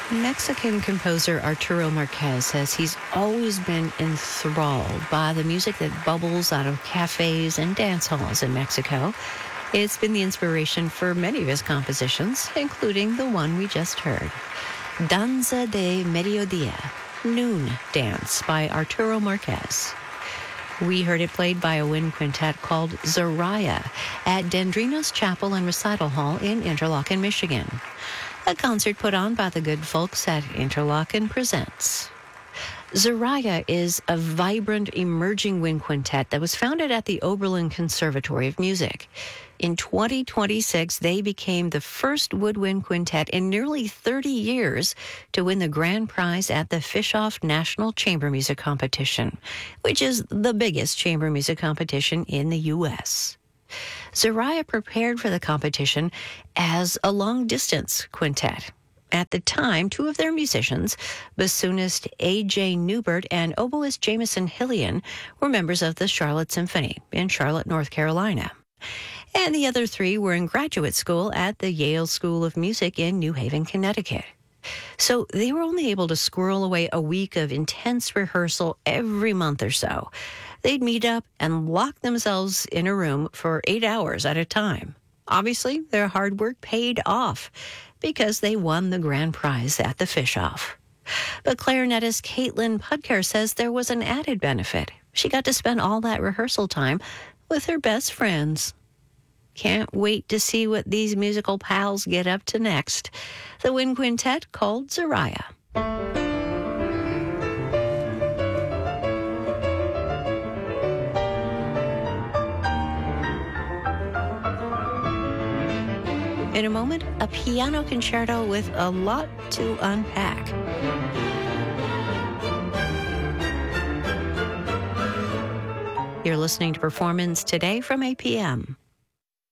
Mexican composer Arturo Marquez says he's always been enthralled by the music that bubbles out of cafes and dance halls in Mexico. It's been the inspiration for many of his compositions, including the one we just heard, Danza de Mediodía, Noon Dance by Arturo Marquez. We heard it played by a wind quintet called Zoraya at Dendrinos Chapel and Recital Hall in Interlochen, Michigan. A concert put on by the good folks at Interlochen presents. Zoraya is a vibrant, emerging wind quintet that was founded at the Oberlin Conservatory of Music. In 2026, they became the first woodwind quintet in nearly 30 years to win the grand prize at the Fischoff National Chamber Music Competition, which is the biggest chamber music competition in the U.S. Zoraya prepared for the competition as a long-distance quintet. At the time, two of their musicians, bassoonist A.J. Newbert and oboist Jameson Hillian, were members of the Charlotte Symphony in Charlotte, North Carolina. And the other three were in graduate school at the Yale School of Music in New Haven, Connecticut. So they were only able to squirrel away a week of intense rehearsal every month or so. They'd meet up and lock themselves in a room for 8 hours at a time. Obviously, their hard work paid off because they won the grand prize at the Fischoff. But clarinetist Caitlin Pudker says there was an added benefit. She got to spend all that rehearsal time with her best friends. Can't wait to see what these musical pals get up to next. The wind quintet called Zoraya. In a moment, a piano concerto with a lot to unpack. You're listening to Performance Today from APM.